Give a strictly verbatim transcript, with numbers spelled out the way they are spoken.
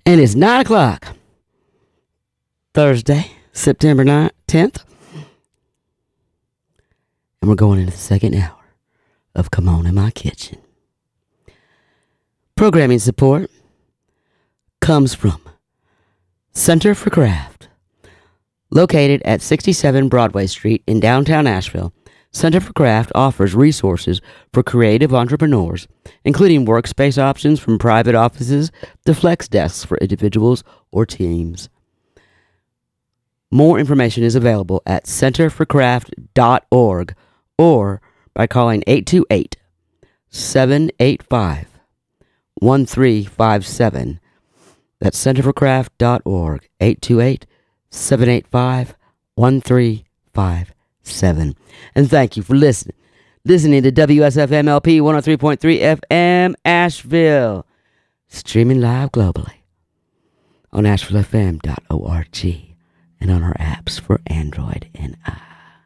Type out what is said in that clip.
And it's nine o'clock. Thursday, September ninth, tenth. And we're going into the second hour of Come On In My Kitchen. Programming support comes from Center for Craft. Located at sixty-seven Broadway Street in downtown Asheville, Center for Craft offers resources for creative entrepreneurs, including workspace options from private offices to flex desks for individuals or teams. More information is available at center for craft dot org or by calling eight two eight, seven eight five, one three five seven. That's center for craft dot org, eight two eight, seven eight five, one three five seven. And thank you for listening. Listening to W S F M L P one oh three point three F M Asheville. Streaming live globally on asheville f m dot org and on our apps for Android